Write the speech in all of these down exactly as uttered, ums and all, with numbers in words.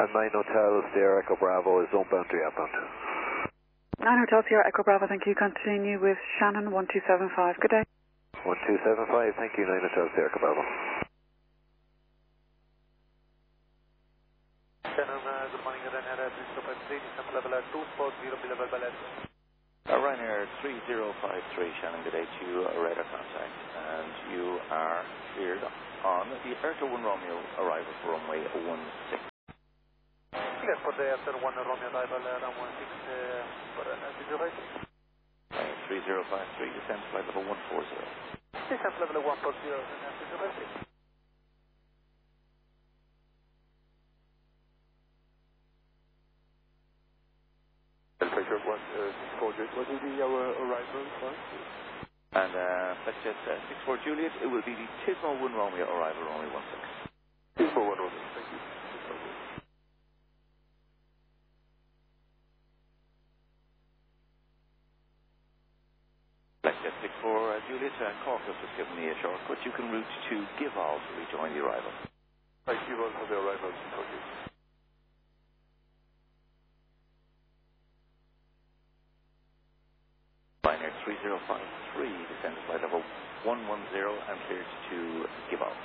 And nine Hotel Sierra Echo Bravo is zone boundary outbound. nine Hotel Sierra Echo Bravo, thank you. Continue with Shannon one two seven five. Good day. one two seven five, thank you. nine Hotel Sierra Echo Bravo. Shannon, uh, good morning. Ryanair three zero five three, descent level at two four zero, level balance. Uh, Ryanair three zero five three, Shannon, good day to you, uh, radar contact, and you are cleared on the Airto one Romeo arrival for runway one six. Clear for the Airto one Romeo arrival uh, runway one six uh, for uh, zero five three. Uh, three zero five three, descent flight level one four zero. Descent level one four zero, uh, zero five three. Pressure one six four, what will be our arrival first? And uh, let's just uh, six four Juliet, it will be the Tismo one Romeo arrival runway one six. Tismo one Romeo, thank you. Let's just six four uh, Juliet, uh, Caucus has given me a shortcut. You can route to Gival to rejoin the arrival. Thank you all for the arrival, thank you. Ryanair three zero five three, descend flight level one one zero and cleared to Gival.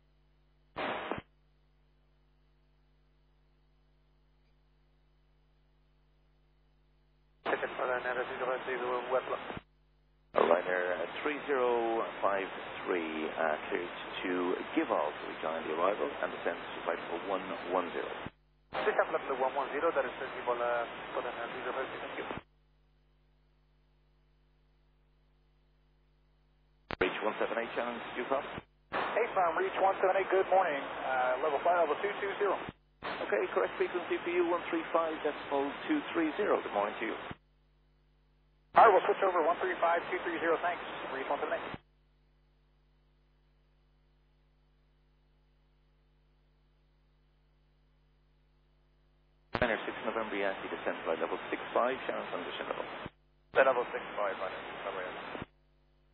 Second for Ryanair zero five three, Westland. Ryanair three zero five three, uh, cleared to Gival to rejoin the arrival and descend to flight level one one zero. Descent level one one zero, that is uh, Gival uh, for Ryanair zero five three, thank you. Reach one seven eight, Shannon, did you copy? Hey, farm, reach one seven eight, good morning. Uh, level five, level two two zero. Okay, correct frequency for you, one three five decimal two three zero. Good morning to you. All right, we'll switch over, one three five two three zero, thanks. Reach one seven eight. Ryanair six November Yankee, descent flight level six five, Shannon, condition level. Level six five, Ryanair six November Yankee.